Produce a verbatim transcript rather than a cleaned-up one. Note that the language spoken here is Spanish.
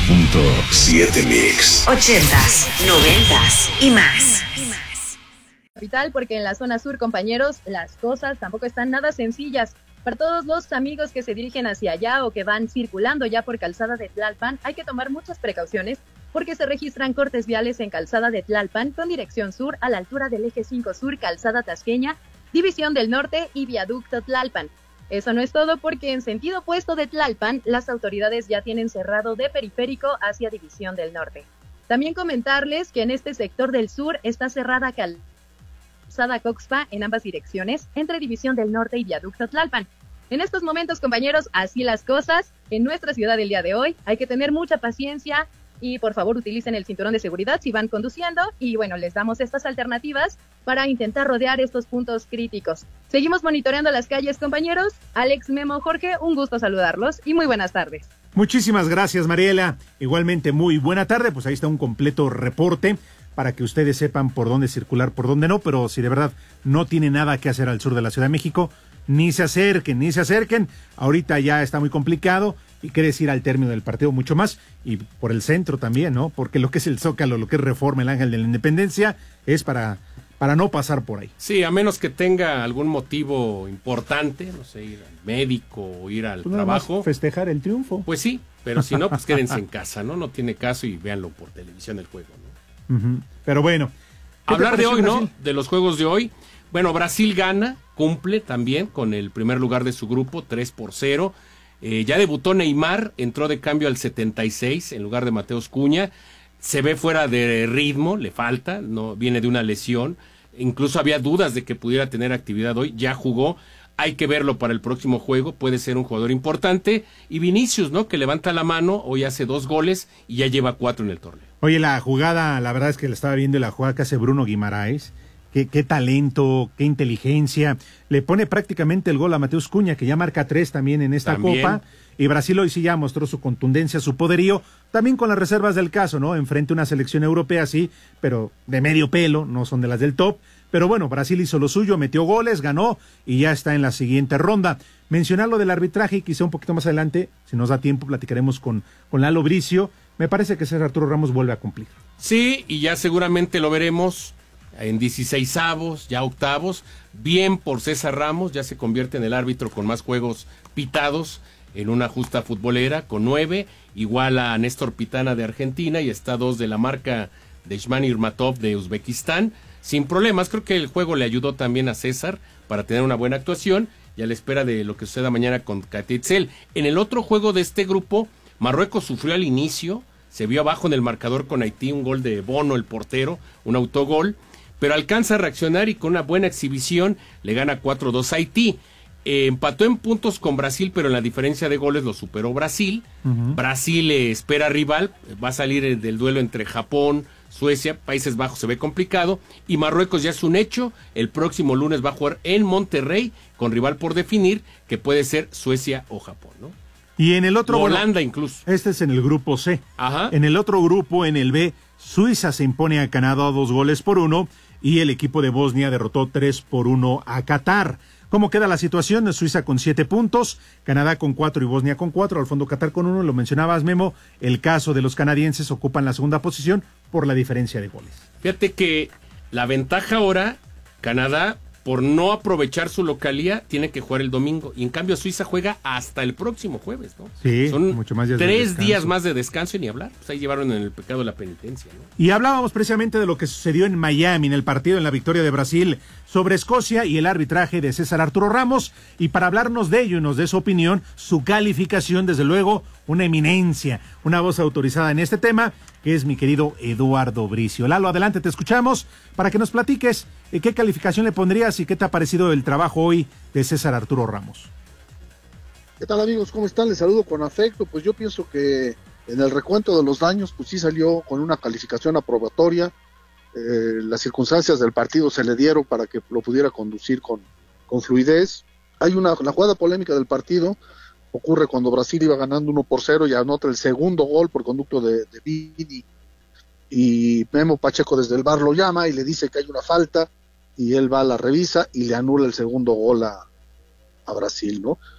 punto siete Mix. Ochentas, noventas y más. Capital, porque en la zona sur, compañeros, las cosas tampoco están nada sencillas. Para todos los amigos que se dirigen hacia allá o que van circulando ya por Calzada de Tlalpan, hay que tomar muchas precauciones porque se registran cortes viales en Calzada de Tlalpan con dirección sur a la altura del eje cinco sur, Calzada Tasqueña, División del Norte y Viaducto Tlalpan. Eso no es todo, porque en sentido opuesto de Tlalpan, las autoridades ya tienen cerrado de Periférico hacia División del Norte. También comentarles que en este sector del sur está cerrada Calzada Coxpa en ambas direcciones, entre División del Norte y Viaducto Tlalpan. En estos momentos, compañeros, así las cosas en nuestra ciudad el día de hoy. Hay que tener mucha paciencia y por favor utilicen el cinturón de seguridad si van conduciendo, y bueno, les damos estas alternativas para intentar rodear estos puntos críticos. Seguimos monitoreando las calles, compañeros. Alex, Memo, Jorge, un gusto saludarlos y muy buenas tardes. Muchísimas gracias, Mariela. Igualmente, muy buena tarde. Pues ahí está un completo reporte para que ustedes sepan por dónde circular, por dónde no, pero si de verdad no tiene nada que hacer al sur de la Ciudad de México, ni se acerquen, ni se acerquen. Ahorita ya está muy complicado y quiere decir al término del partido mucho más, y por el centro también, ¿no? Porque lo que es el Zócalo, lo que es Reforma, el Ángel de la Independencia, es para, para no pasar por ahí. Sí, a menos que tenga algún motivo importante, no sé, ir al médico o ir al Pues trabajo. Festejar el triunfo. Pues sí, pero si no, pues quédense en casa, ¿no? No tiene caso y véanlo por televisión el juego, ¿no? Uh-huh. Pero bueno. Hablar de hoy, Brasil? ¿no? De los juegos de hoy. Bueno, Brasil gana, cumple también con el primer lugar de su grupo, tres por cero. Eh, ya debutó Neymar, entró de cambio al setenta y seis en lugar de Mateus Cunha. Se ve fuera de ritmo, le falta, no viene de una lesión. Incluso había dudas de que pudiera tener actividad hoy, ya jugó. Hay que verlo para el próximo juego, puede ser un jugador importante. Y Vinicius, ¿no? Que levanta la mano, hoy hace dos goles y ya lleva cuatro en el torneo. Oye, la jugada, la verdad es que la estaba viendo, la jugada que hace Bruno Guimaraes. Qué, qué talento, qué inteligencia. Le pone prácticamente el gol a Mateus Cunha, que ya marca tres también en esta También. Copa. Y Brasil hoy sí ya mostró su contundencia, su poderío, también con las reservas del caso, ¿no? Enfrente a una selección europea, sí, pero de medio pelo, no son de las del top. Pero bueno, Brasil hizo lo suyo, metió goles, ganó y ya está en la siguiente ronda. Mencionar lo del arbitraje, quizá un poquito más adelante, si nos da tiempo, platicaremos con, con Lalo Bricio. Me parece que César Arturo Ramos vuelve a cumplir. Sí, y ya seguramente lo veremos en dieciseisavos, ya octavos. Bien por César Ramos, ya se convierte en el árbitro con más juegos pitados en una justa futbolera, con nueve, igual a Néstor Pitana de Argentina, y está dos de la marca de Ishman Irmatov de Uzbekistán, sin problemas. Creo que el juego le ayudó también a César para tener una buena actuación, y a la espera de lo que suceda mañana con Catitzel. En el otro juego de este grupo, Marruecos sufrió al inicio, se vio abajo en el marcador con Haití, un gol de Bono, el portero, un autogol, pero alcanza a reaccionar y con una buena exhibición le gana cuatro dos a Haití. Eh, empató en puntos con Brasil, pero en la diferencia de goles lo superó Brasil. Uh-huh. Brasil eh, espera rival, va a salir eh, del duelo entre Japón, Suecia, Países Bajos se ve complicado, y Marruecos ya es un hecho. El próximo lunes va a jugar en Monterrey con rival por definir, que puede ser Suecia o Japón, ¿no? Y en el otro... Holanda bueno, incluso. Este es en el grupo C. Ajá. En el otro grupo, en el B, Suiza se impone a Canadá dos goles por uno y el equipo de Bosnia derrotó tres por uno a Qatar. ¿Cómo queda la situación? Suiza con siete puntos, Canadá con cuatro y Bosnia con cuatro, al fondo Qatar con uno. Lo mencionabas, Memo, el caso de los canadienses ocupan la segunda posición por la diferencia de goles. Fíjate que la ventaja ahora, Canadá, por no aprovechar su localía, tiene que jugar el domingo. Y en cambio Suiza juega hasta el próximo jueves, ¿no? Sí, son mucho más días tres de días más de descanso y ni hablar. Pues ahí llevaron en el pecado la penitencia, ¿no? Y hablábamos precisamente de lo que sucedió en Miami, en el partido, en la victoria de Brasil sobre Escocia y el arbitraje de César Arturo Ramos. Y para hablarnos de ello y nos dé su opinión, su calificación, desde luego, una eminencia, una voz autorizada en este tema, que es mi querido Eduardo Bricio. Lalo, adelante, te escuchamos para que nos platiques eh, qué calificación le pondrías y qué te ha parecido el trabajo hoy de César Arturo Ramos. ¿Qué tal, amigos? ¿Cómo están? Les saludo con afecto. Pues yo pienso que en el recuento de los daños, pues sí salió con una calificación aprobatoria. Eh, las circunstancias del partido se le dieron para que lo pudiera conducir con, con fluidez. Hay una, la jugada polémica del partido ocurre cuando Brasil iba ganando uno por cero y anota el segundo gol por conducto de, de Vini, y Memo Pacheco desde el V A R lo llama y le dice que hay una falta, y él va, la revisa y le anula el segundo gol a, a Brasil, ¿no?